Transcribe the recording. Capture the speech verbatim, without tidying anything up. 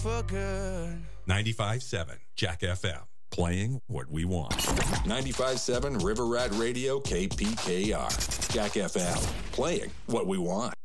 for good. ninety-five point seven Jack F M, playing what we want. ninety-five point seven River Rat Radio, K P K R. Jack F M, playing what we want.